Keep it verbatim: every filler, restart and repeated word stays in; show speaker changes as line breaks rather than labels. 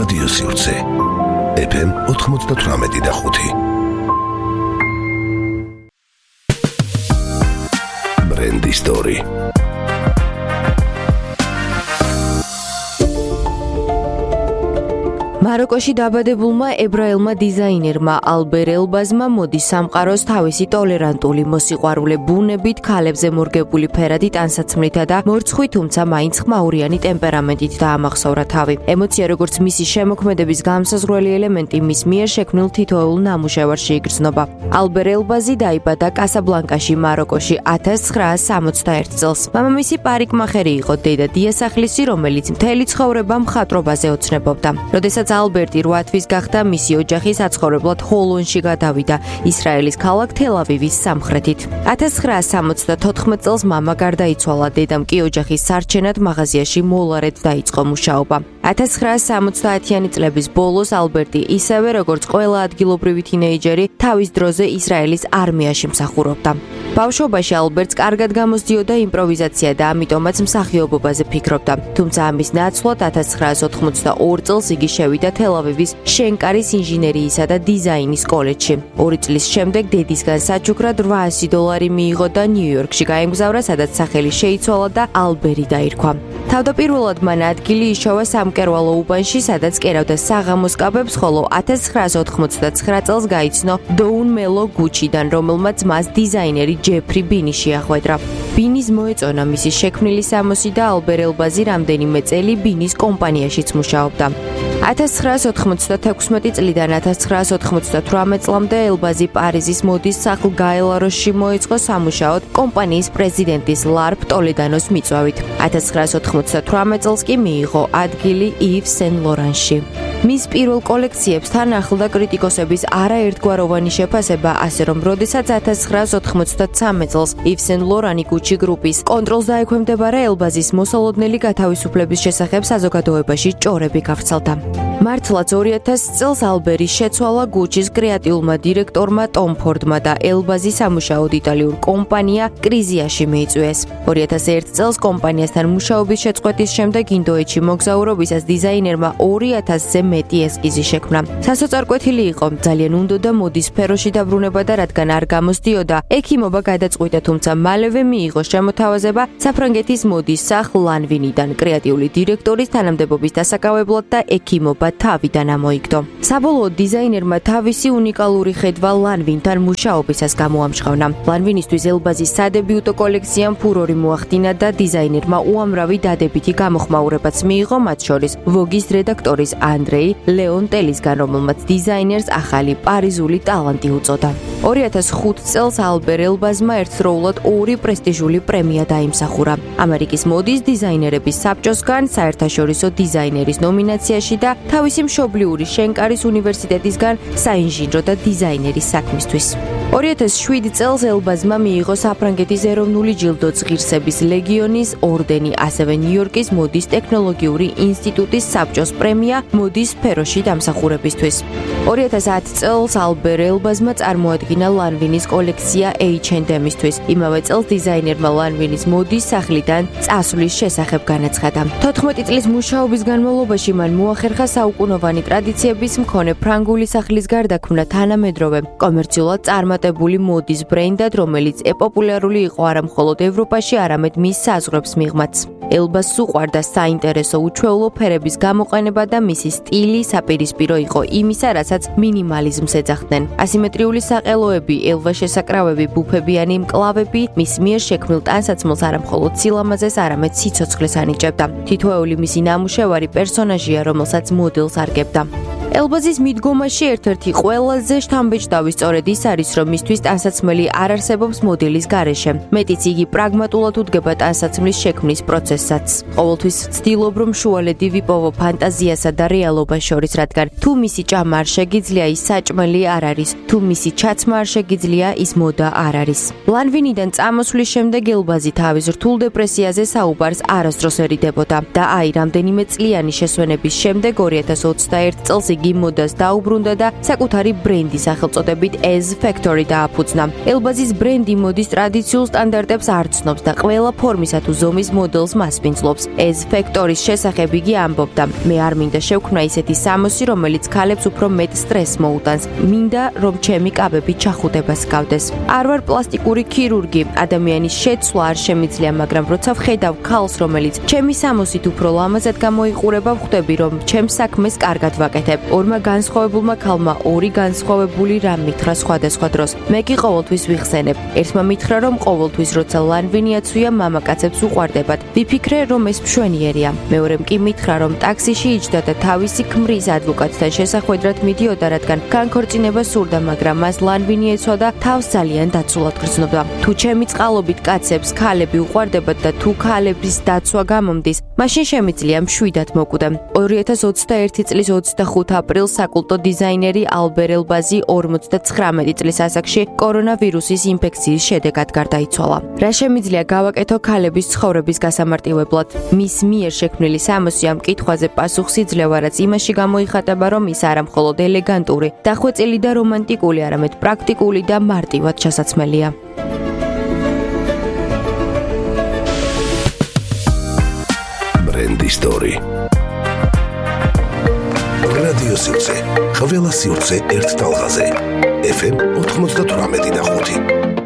რადიო სივრცე ეფ ემ ოთხმოცდათვრამეტი და ხუთი. ბრენდი სტორი.
მაროკოში დაბადებულმა ებრაელმა დიზაინერმა ალბერ ელბაზმა მოდის სამყაროს თავისი ტოლერანტული მოსიყვარულე ბუნებით, ქალებზე მორგებული ფერადი ტანსაცმლითა და მორცხვი, თუმცა მაინც ხმაურიანი ტემპერამენტით დაამახსოვრა თავი. ემოცია, როგორც მისი შემოქმედების განსაზღვრელი ელემენტი, მის მიერ შექმნილ თითოეულ ნამუშევარში იგრძნობა. ალბერ ელბაზი დაიბადა კასაბლანკაში, მაროკოში ათას ცხრაას სამოცდაერთ წელს. მამამისი პარიკმახერი იყო, დედა დიასახლისი, რომელიც მთელი ცხოვრება მხატვრობაზე ოცნებობდა. როდესაც ალბერტი რვა თვის გახდა, მისი ოჯახი საცხოვრებლად ჰოლონში გადავიდა, ისრაელის ქალაქ თელ-ავივის სამხრეთით. ათას ცხრაას სამოცდათოთხმეტ წელს მამა გარდაიცვალა, დედამ კი ოჯახის სარჩენად მაღაზიაში მოლარედ დაიწყო მუშაობა. ათას ცხრაას სამოცდაათიანი წლების ბოლოს ალბერტი ისევე როგორც ყველა ადგილობრივი თინეიჯერი თავის დროზე ისრაელის არმიაში მსახურობდა. ბავშვობაში ალბერტს კარგად გამოსდიოდა იმპროვიზაცია და ამიტომაც მსახიობობაზე ფიქრობდა. თუმცა ამის ნაცვლად ათას ცხრაას ოთხმოცდაორ წელს იგი შევიდა თელ-ავივის შენკარის ინჟინერიისა და დიზაინის კოლეჯში. ორი წლის შემდეგ დედისგან საჩუქრად რვაასი დოლარი მიიღო და ნიუ-იორკში გაემგზავრა, სადაც სახელი შეიცვალა და ალბერი დაირქვა. თავდაპირველად მან ადგილი იშოვა სამკერვალო უბანში, სადაც კერავდა საღამოს კაბებს, ხოლო ათას ცხრაას ოთხმოცდაცხრა წელს გაიცნო დოუნ მელო გუჩიდან, რომელმაც მას დიზაინერი ჯეფრი ბინი შეახვედრა. ბინის მოეწონა მისი შექმნილი სამოსი და ალბერ ელბაზი რამდენიმე წელი ბინის კომპანიაშიც მუშაობდა. ათას ცხრაას ოთხმოცდათექვსმეტი წლიდან ათას ცხრაას ოთხმოცდათვრამეტ წლამდე ელბაზი პარიზის მოდის სახლ გაელაროში მოეწყო სამუშაოდ კომპანიის პრეზიდენტის ლარფ ტოლედანოს მიწვევით. ათას ცხრაას ოთხმოცდათვრამეტ წელს კი მიიღო ადგილი ივ სენ ლორანში. მის პირველ კოლექციებს თან ახლდა კრიტიკოსების არაერთგვაროვანი შეფასება, ასე რომ როდესაც ათას ცხრაას ოთხმოცდაცამეტ წელს ივ სენ ლორანი გუჩი გრუპის კონტროლს დაექვემდებარა, ელბაზის მოსალოდნელი გათავისუფლების შესახებ საზოგადოებაში ჭორები გავრცელდა. მართლაც ორი ათას წელს ალბერი შეცვალა გუჩის კრეატიულმა დირექტორმა ტომ ფორდმა და ელბაზი სამუშაოდ იტალიურ კომპანია კრიზიაში მიიწვიეს. ორი ათას ერთ წელს კომპანიასთან მუშაობის შეწყვეტის შემდეგ ინდოეთში მოგზაურობისას დიზაინერმა ორი ათასზე მეტი ესკიზი შექმნა. სასოწარკვეთილი იყო, ძალიან უნდოდა მოდის სფეროში დაბრუნება და რადგან არ გამოსდიოდა, ექიმობა გადაწყვიტა, თუმცა მალევე მიიღო შემოთავაზება საფრანგეთის მოდის სახლ ლანვინიდან, კრეატიული დირექტორის თანამდებობის დასაკავებლად და ექიმობა თავიდან ამოიგდო. საბოლოოდ დიზაინერმა თავისი უნიკალური ხედვა ლანვინთან მუშაობისას გამოამჟღავნა. ლანვინისთვის ელბაზის სადებიუტო კოლექციამ ფურორი მოახდინა და დიზაინერმა უამრავი დადებითი გამოხმაურებაც მიიღო, მათ შორის ვოგის რედაქტორის ანდრეი ლეონტელისგან, რომელმაც დიზაინერს ახალი პარიზული ტალანტი უწოდა. ორი ათას ხუთ წელს ალბერ ელბაზმა ერთდროულად ორი პრესტიჟული პრემია დაიმსახურა. ამერიკის მოდის დიზაინერების საბჭოსგან, საერთაშორისო დიზაინერის ნომინაციაში და თავისი მშობლიური შენკარის უნივერსიტეტისგან საინჟინრო და დიზაინერის საქმისთვის. ორი ათას შვიდ წელს ელბაზმა მიიღო საფრანგეთის ეროვნული ჯილდოც, ღირსების ლეგიონის ორდენი, ასევე ნიუ-იორკის მოდის ტექნოლოგიური ინსტიტუტის საბჭოს პრემია მოდის სფეროში დამსახურებისთვის. ორი ათას ათ წელს ალბერ ელბაზმა წარმოადგინა ლანვინის კოლექცია ეიჩ ენდ ემისთვის. იმავე წელს დიზაინერმა ლანვინის მოდის სახლიდან წასვლის შესახებ განაცხადა. თოთხმეტი წლის მუშაობის განმავლობაში მან მოახერხა საუკუნოვანი ტრადიციების მქონე ფრანგული სახლის გარდაქმნა თანამედროვე კომერციულად წარმატებული მოდის ბრენდად, რომელიც ეპოპულარული იყო არა მხოლოდ ევროპაში, არამედ მის საზღვრებს მიღმაც. ელბაზს უყვარდა საინტერესო უჩვეულო ფერების გამოყენება და მისი სტილი საპირისპირო იყო იმისა, რასაც მინიმალიზმს ეძახდნენ. ასიმეტრიული საყელოები, ელვაშესაკრავები, ბუფებიანი მკლავები მის მიერ შექმნილ ტანსაცმელს არა მხოლოდ სილამაზეს, არამედ სიცოცხლეს ანიჭებდა. თითოეული მისი ნამუშევარი პერსონაჟია, რომელსაც მოდელს არგებდა. ელბაზის მიდგომაში ერთ-ერთი ყველაზე შთამბეჭდავი სწორედ ის არის, რომ მისთვის ტანსაცმელი არ არსებობს მოდელის გარეშე. მეტიც იგი პრაგმატულად უდგება ტანსაცმლის შექმნის პროცესსაც. ყოველთვის ვცდილობ, რომ შუალედი ვიპოვო ფანტაზიასა და რეალობას შორის, რადგან თუ მისი ჭამა არ შეგიძლია, ის საჭმელი არ არის, თუ მისი ჩაცმა არ შეგიძლია, ის მოდა არ არის. ლანვინიდან წამოსვლის შემდეგ ელბაზი თავის რთულ დეპრესიაზე საუბარს არასდროს ერიდებოდა და აი, რამდენიმე წლიანი შესვენების შემდეგ ორი ათას ოცდაერთ წელს იგი იგი მოდას დაუბრუნდა და საკუთარი ბრენდი სახელწოდებით Ez Factory დააფუძნა. ელბაზის ბრენდი მოდის ტრადიციულ სტანდარტებს არ ცნობს და ყველა ფორმისა თუ ზომის მოდელს მასპინძლობს. Ez Factory-ის შესახებ იგი ამბობდა: "მე არ მინდა შევქმნა ისეთი სამოსი, რომელიც ქალებს უფრო მეტ სტრესს მოუტანს. მინდა, რომ ჩემი კაბები ჩახუტებას გავდეს. არ ვარ პლასტიკური ქირურგი, ადამიანის შეცვლა არ შემიძლია, მაგრამ როცა ვხედავ ქალს, რომელიც ჩემი სამოსით უფრო ლამაზად გამოიყურება, ვხვდები, რომ ჩემს საქმეს კარგად ვაკეთებ." ორმა განსხვავებულმა ქალმა ორი განსხვავებული რამ მითხრა სხვადასხვა დროს. მე კი ყოველთვის ვიხსენებ. ერთმა მითხრა, რომ ყოველთვის როცა ლანვინი აცვია, მამაკაცებს უყვარდებათ. ვიფიქრე, რომ ეს მშვენიერია. მეორემ კი მითხრა, რომ ტაქსიში იჯდა და თავისი ქმრის ადვოკატთან შესახვედრად მიდიოდა, რადგან განქორწინება სურდა, მაგრამ მას ლანვინი ეცვა და თავს ძალიან დაცულად გრძნობდა. თუ ჩემი წყალობით კაცებს ქალები უყვარდებათ და თუ ქალების დაცვა გამომდის, მაშინ შემიძლია მშვიდად მოკვდე. ორი ათას ოცდაერთი წლის ოცდახუთ აპრილს საკულტო დიზაინერი ალბერ ელბაზი ორმოცდაცხრამეტი წლის ასაკში კორონავირუსის ინფექციის შედეგად გარდაიცვალა. რა შემიძლია გავაკეთო ქალების ცხოვრების გასამარტივებლად? მის მიერ შექმნილი სამოსი ამ კითხვაზე პასუხს იძლევა, რაც იმაში გამოიხატება, რომ ის არა მხოლოდ ელეგანტური, დახვეწილი და რომანტიკული, არამედ პრაქტიკული და მარტივად ჩასაცმელია.
ბრენდი სტორი. რადიო სივრცე. ყველა სივრცე ერთ ტალღაზე. ეფ ემ ოთხმოცდათვრამეტი და ხუთი.